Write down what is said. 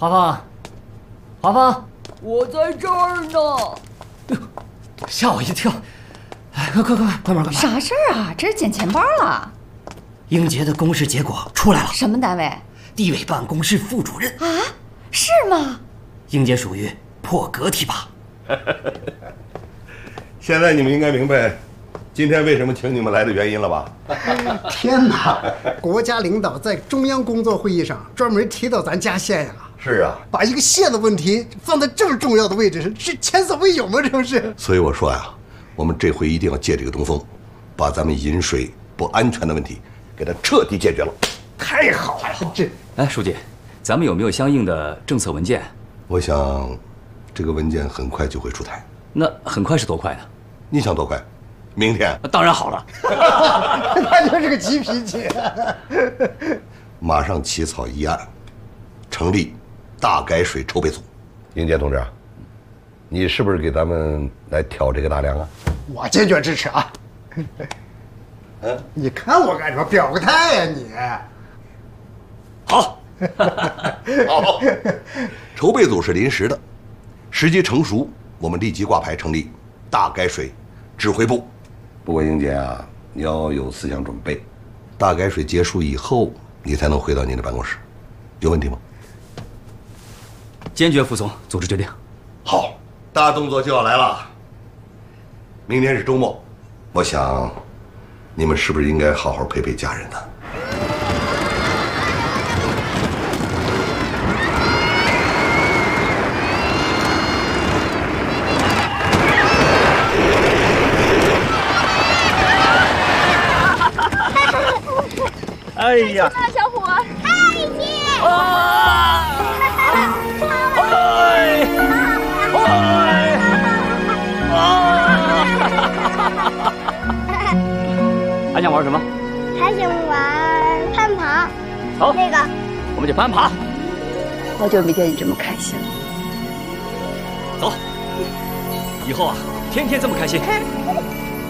华芳，华芳， 我在这儿呢。 吓我一跳！哎，快关门！ 啥事儿啊？这是捡钱包了。 英杰的公示结果出来了。 什么单位？ 地委办公室副主任。 啊？是吗？ 英杰属于破格提拔。 现在你们应该明白今天为什么请你们来的原因了吧？ 天哪！国家领导在中央工作会议上专门提到咱嘉县呀。 是啊， 把一个县的问题放在这么重要的位置上，是前所未有吗？这不是？ 所以我说呀，我们这回一定要借这个东风，把咱们饮水不安全的问题给它彻底解决了。 太好了，这。 哎，书记，咱们有没有相应的政策文件？ 我想，这个文件很快就会出台。 那很快是多快呢？ 你想多快？明天？ 当然好了。 那就是个急脾气。 马上起草议案，成立大改水筹备组。英杰同志，你是不是给咱们来挑这个大梁啊？ 我坚决支持啊！你看我干什么？表个态呀你！ 好，好。筹备组是临时的，时机成熟，我们立即挂牌成立大改水指挥部。不过英杰啊，你要有思想准备，大改水结束以后，你才能回到你的办公室，有问题吗？ 坚决服从组织决定。 好，大动作就要来了。明天是周末，我想你们是不是应该好好陪陪家人呢？ 哎呀！ 小虎，太极！ 还想玩什么？ 还想玩攀爬。 好， 那个， 我们去攀爬。 好久没见你这么开心了。 走，以后啊，天天这么开心。